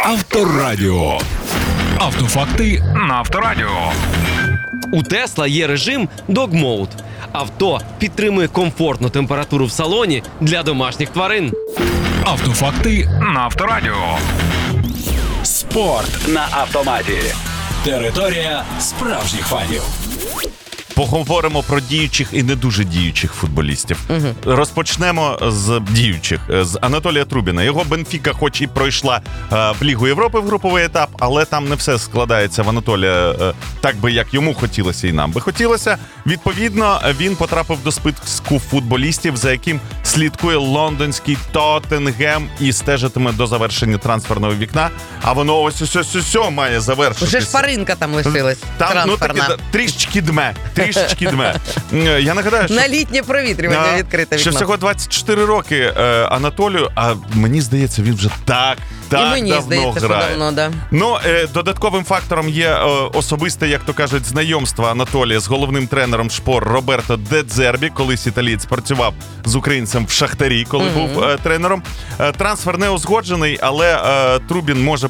Авторадіо. Автофакти на Авторадіо. У Тесла є режим Dog Mode. Авто підтримує комфортну температуру в салоні для домашніх тварин. Автофакти на Авторадіо. Спорт на автоматі. Територія справжніх фанів. Поговоримо про діючих і не дуже діючих футболістів. Розпочнемо з діючих. З Анатолія Трубіна. Його Бенфіка хоч і пройшла в Лігу Європи в груповий етап, але там не все складається в Анатолія так би, як йому хотілося і нам би хотілося. Відповідно, він потрапив до списку футболістів, за яким слідкує лондонський Тоттенгем і стежитиме до завершення трансферного вікна. А воно ось має завершитися. Уже шпаринка там лишилась. Там, трансферна. таки, трішечки дме. Я нагадаю, що, На літнє провітрювання відкрите вікно. що всього 24 роки Анатолію, а мені здається, він вже так І мені давно здається, грає. що давно, да. Ну, додатковим фактором є особисте, як то кажуть, знайомство Анатолія з головним тренером Шпор Роберто Де Дзербі. Колись італієць працював з українцем в Шахтарі, коли був тренером. Трансфер не узгоджений, але Трубін може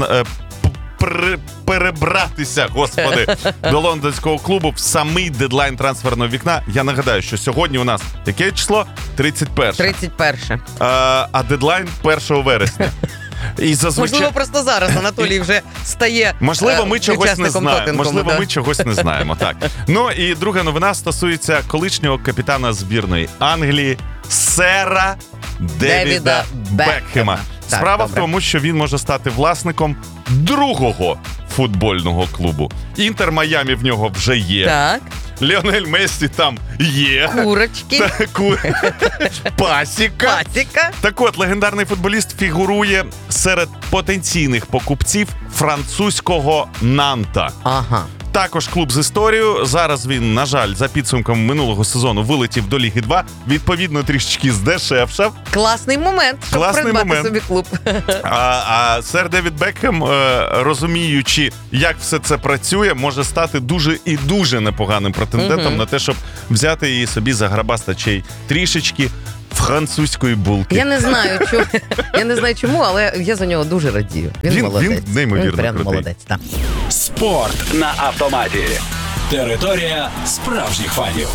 перебратися, господи, до лондонського клубу в самий дедлайн трансферного вікна. Я нагадаю, що сьогодні у нас яке число? 31. 31. А дедлайн 1 вересня. І зазвичай... Можливо, просто зараз Анатолій вже стає Можливо, ми чогось не учасником знаємо. Тоттенхему, Можливо, да. ми чогось не знаємо. Так. Ну і друга новина стосується колишнього капітана збірної Англії сера Девіда Бекхема. Так, Справа добре. в тому, що він може стати власником другого футбольного клубу. Інтер Майамі в нього вже є. Так, Ліонель Мессі там є. курочки, Пасіка. пасіка. Так от, легендарний футболіст фігурує серед потенційних покупців французького Нанта. Ага. Також клуб з історією. Зараз він, на жаль, за підсумком минулого сезону вилетів до Ліги 2. Відповідно, трішечки здешевшав. Класний момент, щоб Класний придбати момент. собі клуб. А сер Девід Бекхем, розуміючи, як все це працює, може стати дуже і дуже непоганим претендентом на те, щоб взяти її собі за грабастачей трішечки французької булки. Я не знаю чому, але я за нього дуже радію. Він молодець. Він неймовірно Він прям крутий. молодець, так. Спорт на автоматі. Територія справжніх фанів.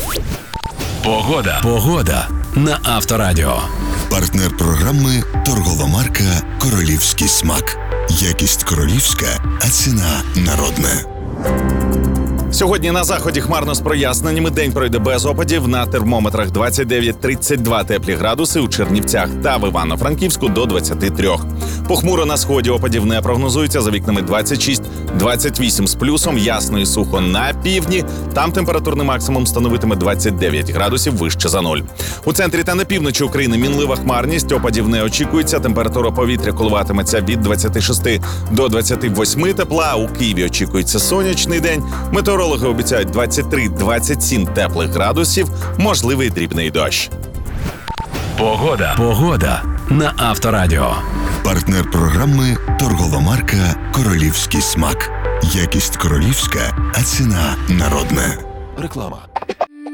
Погода на Авторадіо. Партнер програми торгова марка «Королівський смак». Якість королівська, а ціна народна. Сьогодні на заході хмарно з проясненнями. День пройде без опадів. На термометрах 29-32 теплі градуси, у Чернівцях та в Івано-Франківську до 23. Похмуро на сході, опадів не прогнозується, за вікнами 26-28 з плюсом, ясно і сухо на півдні. Там температурний максимум становитиме 29 градусів вище за нуль. У центрі та на півночі України мінлива хмарність, опадів не очікується, температура повітря коливатиметься від 26 до 28 тепла. У Києві очікується сонячний день. Метеорологи обіцяють 23-27 теплих градусів, можливий дрібний дощ. Погода на Авторадіо. Партнер програми торгова марка «Королівський смак». Якість королівська, а ціна народна. Реклама.